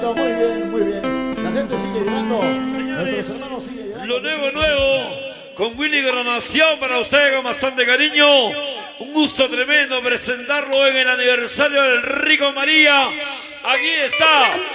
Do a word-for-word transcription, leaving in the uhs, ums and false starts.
Muy bien, muy bien. La gente sigue llegando. Señores, nuestros hermanos siguen llegando. Lo nuevo, nuevo. Con Willy Granación para ustedes con bastante cariño. Un gusto tremendo presentarlo en el aniversario del Rico María. Aquí está.